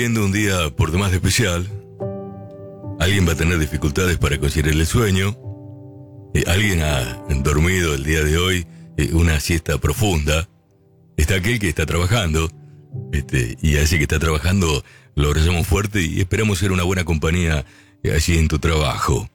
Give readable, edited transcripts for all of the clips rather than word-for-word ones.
viviendo un día por demás de especial. Alguien va a tener dificultades para conseguir el sueño. Alguien ha dormido el día de hoy una siesta profunda. Está aquel que está trabajando. Y a ese que está trabajando lo abrazamos fuerte y esperamos ser una buena compañía allí en tu trabajo.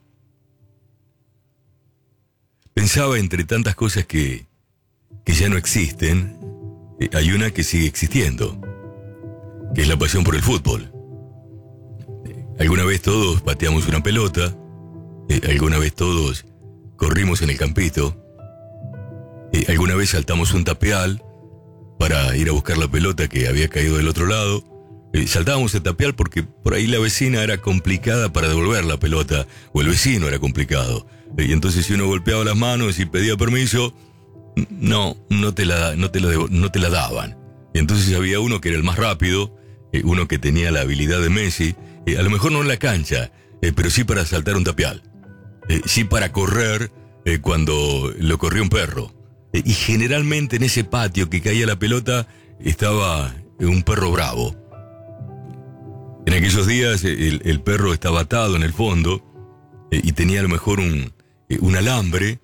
Pensaba entre tantas cosas que ya no existen, hay una que sigue existiendo, que es la pasión por el fútbol. Alguna vez todos pateamos una pelota, alguna vez todos corrimos en el campito, alguna vez saltamos un tapial para ir a buscar la pelota que había caído del otro lado. Saltábamos el tapial porque por ahí la vecina era complicada para devolver la pelota, o el vecino era complicado. Y entonces si uno golpeaba las manos y pedía permiso, no te la daban. Y entonces había uno que era el más rápido, uno que tenía la habilidad de Messi, a lo mejor no en la cancha, pero sí para saltar un tapial, sí para correr cuando lo corría un perro. Y generalmente en ese patio que caía la pelota estaba un perro bravo. En aquellos días el perro estaba atado en el fondo y tenía a lo mejor un alambre,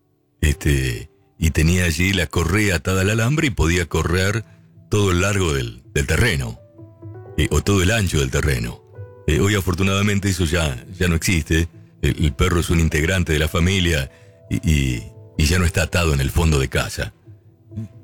y tenía allí la correa atada al alambre y podía correr todo el largo del terreno, o todo el ancho del terreno. Hoy afortunadamente eso ya no existe. El perro es un integrante de la familia y ya no está atado en el fondo de casa.